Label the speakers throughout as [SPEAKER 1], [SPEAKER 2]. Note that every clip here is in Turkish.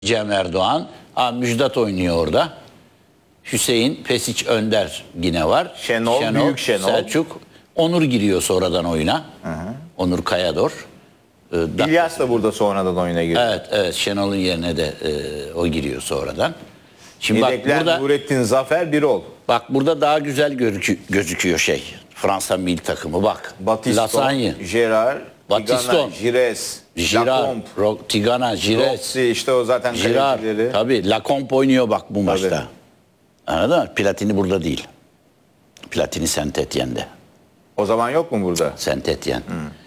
[SPEAKER 1] Cem Erdoğan. Müjdat oynuyor orada. Hüseyin, Pesic, Önder yine var.
[SPEAKER 2] Şenol, Büyük Şenol.
[SPEAKER 1] Selçuk. Onur giriyor sonradan oyuna. Onur Kayador.
[SPEAKER 2] İlyas da burada sonradan oyuna giriyor.
[SPEAKER 1] Evet, Şenol'un yerine de o giriyor sonradan. Şimdi
[SPEAKER 2] Yedekler
[SPEAKER 1] bak burada,
[SPEAKER 2] Nurettin Zafer Birol.
[SPEAKER 1] bak burada daha güzel gözüküyor Fransa milli takımı bak.
[SPEAKER 2] Battiston,
[SPEAKER 1] Lasagne,
[SPEAKER 2] Gerard,
[SPEAKER 1] Battiston,
[SPEAKER 2] Tigana, Gires, Lacombe,
[SPEAKER 1] Tigana, Gires,
[SPEAKER 2] Rossi, işte o zaten
[SPEAKER 1] Girard.
[SPEAKER 2] kalecileri.
[SPEAKER 1] Tabii Lacombe oynuyor bak bu maçta. Anladın mı? Platini burada değil. Platini Saint-Étienne'de.
[SPEAKER 2] O zaman yok mu burada?
[SPEAKER 1] Saint-Étienne.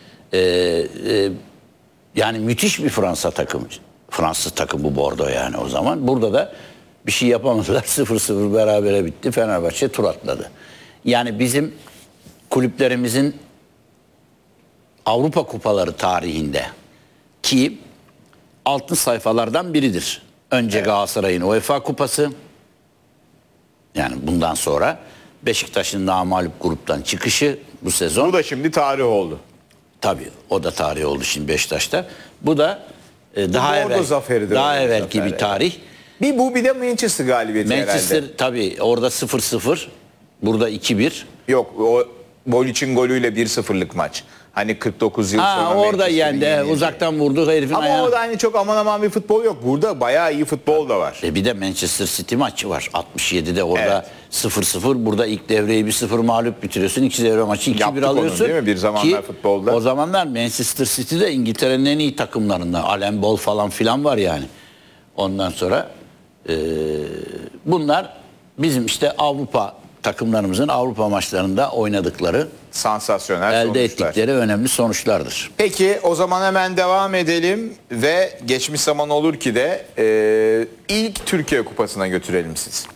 [SPEAKER 1] Yani müthiş bir Fransa takımı. Fransız takımı Bordeaux yani o zaman. Burada da bir şey yapamadılar. 0-0 berabere bitti. Fenerbahçe tur atladı. Yani bizim kulüplerimizin Avrupa kupaları tarihinde ki altın sayfalardan biridir. Önce Galatasaray'ın UEFA kupası, yani bundan sonra Beşiktaş'ın namağlup gruptan çıkışı bu sezon.
[SPEAKER 2] Bu da şimdi tarih oldu.
[SPEAKER 1] Tabii o da tarih oldu şimdi Beşiktaş'ta. Bu da daha
[SPEAKER 2] Bordeaux zaferidir, öyle bir
[SPEAKER 1] evvelki
[SPEAKER 2] zafer
[SPEAKER 1] bir tarih.
[SPEAKER 2] Bir de Manchester galibiyeti
[SPEAKER 1] Manchester
[SPEAKER 2] herhalde.
[SPEAKER 1] tabii orada 0-0, burada 2-1.
[SPEAKER 2] Yok, o Bolic'in golüyle 1-0'lık maç. Hani 49 yıl sonra
[SPEAKER 1] Orada
[SPEAKER 2] Manchester'ın
[SPEAKER 1] yendi.
[SPEAKER 2] yenildiği.
[SPEAKER 1] Uzaktan vurdu herifin
[SPEAKER 2] Ama
[SPEAKER 1] ayağına.
[SPEAKER 2] orada hani çok aman aman bir futbol yok. Burada bayağı iyi futbol da var.
[SPEAKER 1] Bir de Manchester City maçı var. 67'de orada
[SPEAKER 2] Evet.
[SPEAKER 1] 0-0. Burada ilk devreyi 1-0 mağlup bitiriyorsun. İki devre maçı 2-1
[SPEAKER 2] Yaptık onu,
[SPEAKER 1] alıyorsun.
[SPEAKER 2] değil mi? Bir zamanlar futbolda.
[SPEAKER 1] O zamanlar Manchester City de İngiltere'nin en iyi takımlarından. Alan Ball falan filan var yani. Ondan sonra bunlar bizim işte Avrupa takımlarımızın Avrupa maçlarında oynadıkları,
[SPEAKER 2] Sansasyonel
[SPEAKER 1] elde
[SPEAKER 2] sonuçlar.
[SPEAKER 1] ettikleri önemli sonuçlardır.
[SPEAKER 2] Peki o zaman hemen devam edelim ve geçmiş zaman olur ki de ilk Türkiye Kupası'na götürelim sizi.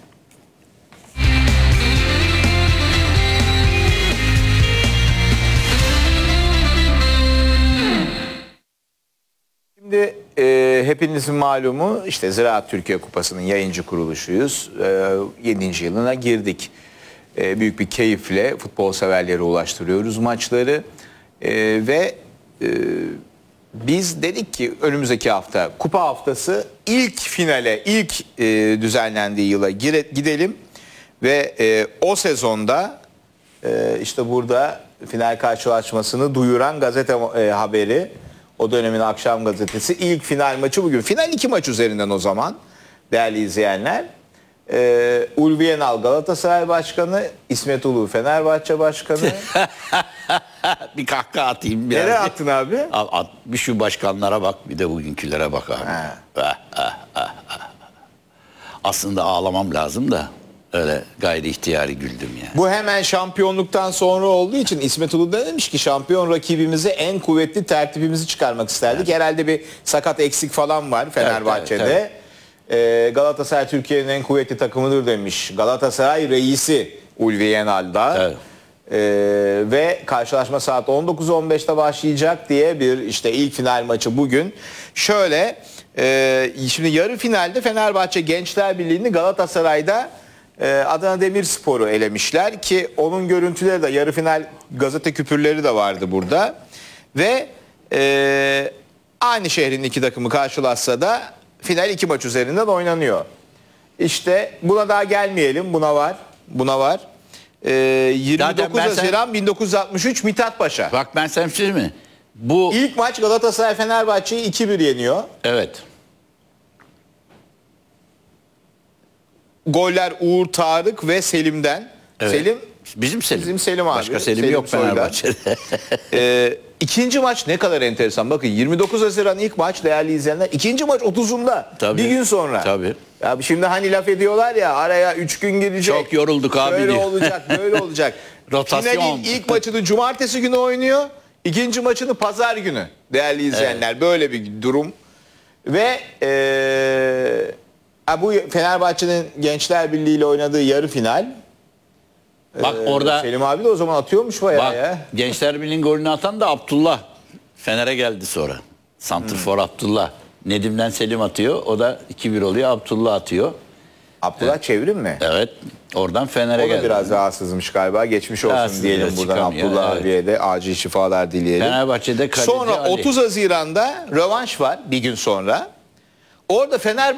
[SPEAKER 2] Şimdi hepinizin malumu işte Ziraat Türkiye Kupası'nın yayıncı kuruluşuyuz. 7. yılına girdik. Büyük bir keyifle futbol severlere ulaştırıyoruz maçları. Ve biz dedik ki önümüzdeki hafta kupa haftası ilk finale, ilk düzenlendiği yıla gidelim. Ve o sezonda işte burada final karşılaşmasını duyuran gazete haberi, o dönemin akşam gazetesi, ilk final maçı bugün. Final 2 maç üzerinden o zaman değerli izleyenler. Ulvi Yenal Galatasaray Başkanı, İsmet Ulu Fenerbahçe Başkanı.
[SPEAKER 1] Bir kahkaha atayım biraz.
[SPEAKER 2] Nereye attın abi?
[SPEAKER 1] Bir şu başkanlara bak, bir de bugünkülere bak abi. Aslında ağlamam lazım da öyle gayri ihtiyari güldüm yani.
[SPEAKER 2] Bu hemen şampiyonluktan sonra olduğu için İsmet Ulu da demiş ki şampiyon rakibimize en kuvvetli tertibimizi çıkarmak isterdik. Evet. Herhalde bir sakat eksik falan var Fenerbahçe'de. Evet. Galatasaray Türkiye'nin en kuvvetli takımıdır demiş. Galatasaray reisi Ulvi Yenal'da. Evet. Ve karşılaşma saat 19.15'te başlayacak diye bir işte ilk final maçı bugün. Şöyle şimdi yarı finalde Fenerbahçe Gençler Birliği'ni Galatasaray'da Adana Demirspor'u elemişler ki onun görüntüleri de yarı final gazete küpürleri de vardı burada. Ve aynı şehrin iki takımı karşılaşsa da final 2 maç üzerinden oynanıyor. İşte buna daha gelmeyelim. Buna var. 29 Haziran 1963 Mithat Paşa.
[SPEAKER 1] Bak ben sana bir şey mi? Bu
[SPEAKER 2] İlk maç Galatasaray Fenerbahçe'yi 2-1 yeniyor.
[SPEAKER 1] Evet.
[SPEAKER 2] Goller Uğur Tarık ve Selim'den.
[SPEAKER 1] Evet.
[SPEAKER 2] Selim
[SPEAKER 1] bizim
[SPEAKER 2] Selim abi.
[SPEAKER 1] Başka Selim yok
[SPEAKER 2] Soydan.
[SPEAKER 1] Fenerbahçe'de.
[SPEAKER 2] İkinci maç ne kadar enteresan. Bakın 29 Haziran ilk maç değerli izleyenler. İkinci maç 30'unda.
[SPEAKER 1] Tabii.
[SPEAKER 2] Bir gün sonra.
[SPEAKER 1] Tabii.
[SPEAKER 2] Ya şimdi hani laf ediyorlar ya araya 3 gün girecek.
[SPEAKER 1] Çok yorulduk abi
[SPEAKER 2] Böyle
[SPEAKER 1] diyor.
[SPEAKER 2] olacak, böyle olacak.
[SPEAKER 1] Rotasyon.
[SPEAKER 2] Finalin ilk maçını cumartesi günü oynuyor. İkinci maçını pazar günü değerli izleyenler. Evet. Böyle bir durum. Ve bu Fenerbahçe'nin Gençler Birliği ile oynadığı yarı final.
[SPEAKER 1] Bak orada
[SPEAKER 2] Selim abi de o zaman atıyormuş bayağı
[SPEAKER 1] bak,
[SPEAKER 2] ya.
[SPEAKER 1] Gençler Birliği'nin golünü atan da Abdullah. Fener'e geldi sonra. Santrfor Abdullah. Nedim'den Selim atıyor. O da 2-1 oluyor. Abdullah atıyor.
[SPEAKER 2] Abdullah Çevrim mi?
[SPEAKER 1] Evet. Oradan Fener'e
[SPEAKER 2] O da
[SPEAKER 1] geldi.
[SPEAKER 2] biraz rahatsızmış galiba. Geçmiş olsun
[SPEAKER 1] Rahatsız,
[SPEAKER 2] diyelim buradan
[SPEAKER 1] çıkamıyor,
[SPEAKER 2] Abdullah
[SPEAKER 1] evet.
[SPEAKER 2] abiye de acil şifalar dileyelim.
[SPEAKER 1] Fenerbahçe'de kaleci
[SPEAKER 2] Sonra
[SPEAKER 1] Ali.
[SPEAKER 2] 30 Haziran'da rövanş var bir gün sonra. Orada Fenerbahçe